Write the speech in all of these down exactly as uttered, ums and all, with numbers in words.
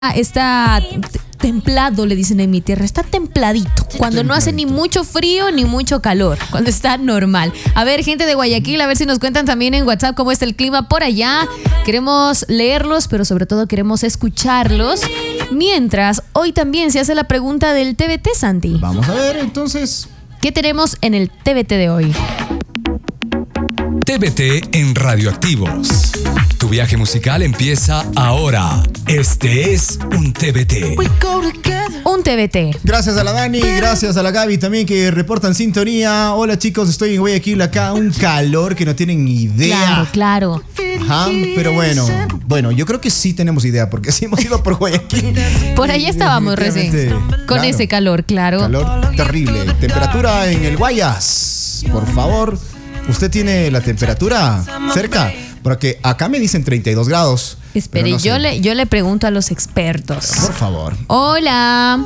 está templado, le dicen en mi tierra, está templadito, cuando no hace ni mucho frío ni mucho calor, cuando está normal. A ver, gente de Guayaquil, a ver si nos cuentan también en WhatsApp cómo está el clima por allá. Queremos leerlos, pero sobre todo queremos escucharlos. Mientras, hoy también se hace la pregunta del T B T, Santi. Vamos a ver, entonces, ¿qué tenemos en el T B T de hoy? T B T en Radioactivos. Tu viaje musical empieza ahora. Este es un T B T. Un T B T. Gracias a la Dani, gracias a la Gaby también que reportan sintonía. Hola chicos, estoy en Guayaquil acá, un calor que no tienen ni idea. Claro, claro. Ajá, pero bueno, bueno, yo creo que sí tenemos idea porque sí hemos ido por Guayaquil. Por allá estábamos recién, con claro, ese calor, claro. Calor terrible. Temperatura en el Guayas, por favor. ¿Usted tiene la temperatura cerca? Porque acá me dicen treinta y dos grados. Espere, no yo sé. le, yo le pregunto a los expertos. Por favor. Hola.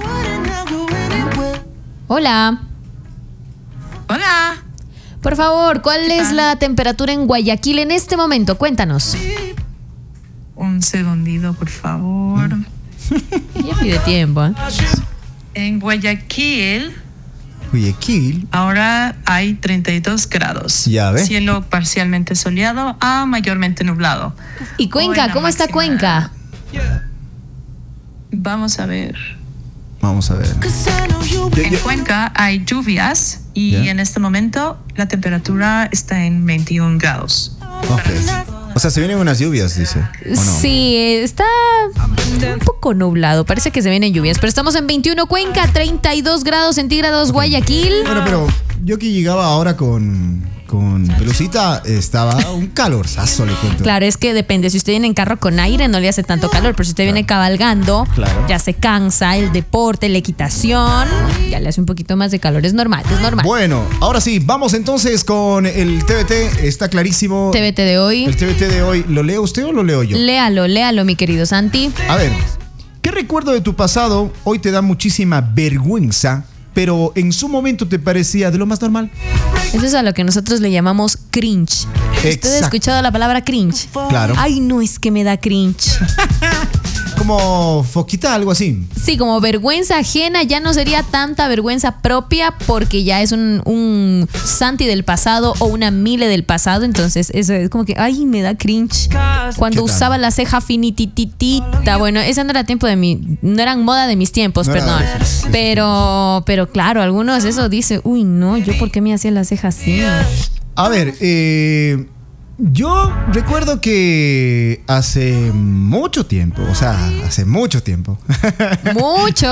Hola. Hola. Por favor, ¿cuál es la temperatura en Guayaquil en este momento? Cuéntanos. Un segundito, por favor. Ya pide tiempo, ¿eh? En Guayaquil, Guayaquil. ahora hay treinta y dos grados. Ya ve. Cielo parcialmente soleado a mayormente nublado. ¿Y Cuenca? Hoy la ¿Cómo está máxima- Cuenca? Vamos a ver. Vamos a ver. Yo- En yo- Cuenca hay lluvias y Ya. en este momento la temperatura está en veintiún grados. Ok. O sea, se vienen unas lluvias, dice. ¿O no? Sí, está un poco nublado. Parece que se vienen lluvias. Pero estamos en veintiuno Cuenca, treinta y dos grados centígrados Guayaquil. Bueno, pero yo que llegaba ahora con, con Pelucita, estaba un calorzazo, le cuento. Claro, es que depende. Si usted viene en carro con aire, no le hace tanto calor. Pero si usted viene cabalgando, Claro. ya se cansa. El deporte, la equitación, ya le hace un poquito más de calor. Es normal, es normal. Bueno, ahora sí, vamos entonces con el T B T. Está clarísimo. T B T de hoy. El T B T de hoy, ¿lo leo usted o lo leo yo? Léalo, léalo, mi querido Santi. A ver, ¿qué recuerdo de tu pasado hoy te da muchísima vergüenza, pero en su momento te parecía de lo más normal? Eso es a lo que nosotros le llamamos cringe. ¿Usted ha Exacto. escuchado la palabra cringe? Claro. Ay, no, es que me da cringe. Como foquita, algo así. Sí, como vergüenza ajena, ya no sería tanta vergüenza propia porque ya es un, un Santi del pasado o una Mile del pasado. Entonces, eso es como que, ay, me da cringe. Cuando ¿Qué tal? usaba la ceja finititita. Bueno, esa no era tiempo de mi, no eran moda de mis tiempos, No era perdón. de esos, sí, Pero, pero claro, algunos eso dice, uy, no, yo por qué me hacía la ceja así. A ver, eh, yo recuerdo que hace mucho tiempo, o sea, hace mucho tiempo. Mucho.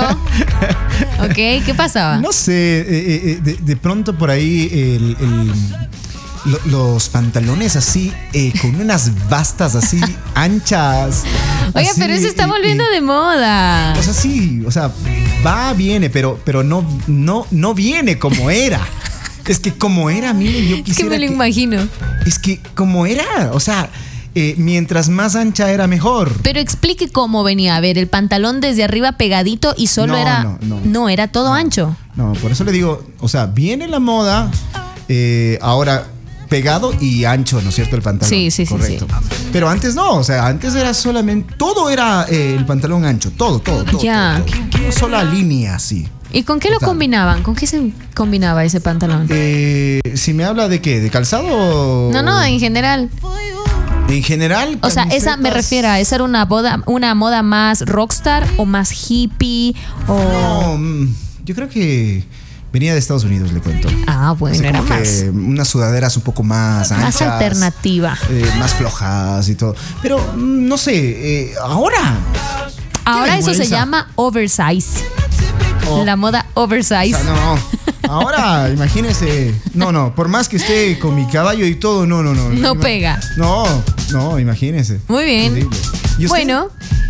Ok, ¿qué pasaba? No sé, eh, eh, de, de pronto por ahí el, el- lo- los pantalones así, eh, con unas bastas así anchas. Oiga, así, pero eso está y- volviendo y- de moda. O sea, sí, o sea, va, viene, pero, pero no, no, no viene como era. Es que como era, mire, yo Es que quisiera me lo que- imagino. Es que como era, o sea, eh, mientras más ancha era mejor. Pero explique cómo venía. A ver, el pantalón desde arriba pegadito y solo No, era. no, no. era todo ancho. No, por eso le digo, o sea, viene la moda, eh, ahora pegado y ancho, ¿no es cierto? El pantalón. Sí, sí, sí, correcto. sí. Pero antes no, o sea, antes era solamente, todo era eh, el pantalón ancho, todo, todo, todo. Ya. todo, todo. Una sola línea así. ¿Y con qué lo Total. combinaban? ¿Con qué se combinaba ese pantalón? Eh, si me habla de qué, de calzado. No, no, en general. En general. O sea, esa me camisetas- refiero a esa era una boda, una moda más rockstar o más hippie o. No, mm, yo creo que venía de Estados Unidos, le cuento. Ah, bueno, Así era como más, que unas sudaderas un poco más anchas. más alternativa. eh, más flojas y todo. Pero mm, no sé, eh, ahora. Ahora eso se vergüenza. llama oversize. Oh, La moda oversize. o sea, no, ahora imagínese. No, no, por más que esté con mi caballo y todo, no, no, no. No Ima- pega. No, no, imagínese. Muy bien. Terrible. ¿Y usted? Bueno,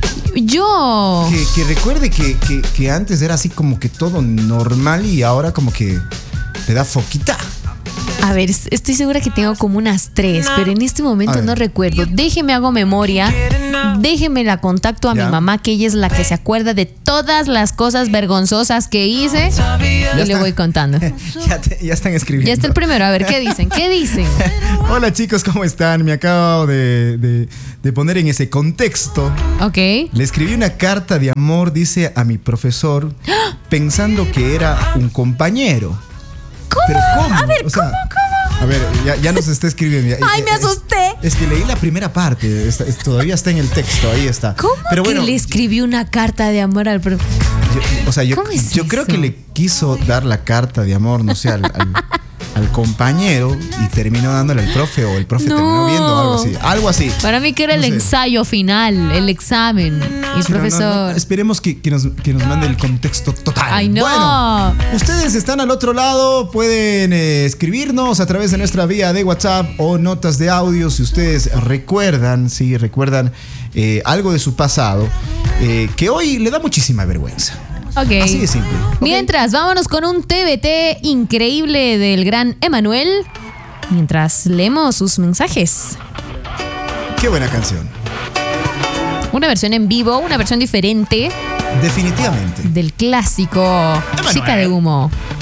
yo. Que, que recuerde que, que, que antes era así como que todo normal y ahora como que te da foquita. A ver, estoy segura que tengo como unas tres, pero en este momento no recuerdo. Déjeme hago memoria, déjeme la contacto a ¿Ya? mi mamá, que ella es la que se acuerda de todas las cosas vergonzosas que hice, y le está. voy contando. ya, te- ya están escribiendo. Ya está el primero, a ver, ¿qué dicen? ¿Qué dicen? Hola chicos, ¿cómo están? Me acabo de, de- de poner en ese contexto. Ok. Le escribí una carta de amor, dice, a mi profesor, pensando que era un compañero. ¿Cómo? ¿Pero cómo? A ver, O sea, ¿cómo, cómo? A ver, ya, ya nos está escribiendo. ya. Ay, me Es- asusté. Es que leí la primera parte, está- es- todavía está en el texto, ahí está. ¿Cómo Pero bueno, que le escribí una carta de amor al profe? yo- o sea, yo, ¿Cómo es yo creo eso? que le quiso dar la carta de amor, no sé, al, al- al compañero y terminó dándole al profe o el profe No. terminó viendo algo así. Algo así. Para mí que era No el sé. ensayo final, el examen. Y el Sí, no, no, profesor... no, esperemos que, que nos, que nos mande el contexto total. Ay, no. Bueno, ustedes están al otro lado, pueden eh, escribirnos a través de nuestra vía de WhatsApp o notas de audio si ustedes recuerdan, si recuerdan eh, algo de su pasado, eh, que hoy le da muchísima vergüenza. Ok. Así de simple. ¿ok? Mientras, vámonos con un T B T increíble del gran Emanuel. Mientras leemos sus mensajes. Qué buena canción. Una versión en vivo, una versión diferente Definitivamente. del clásico Emanuel. Chica de Humo.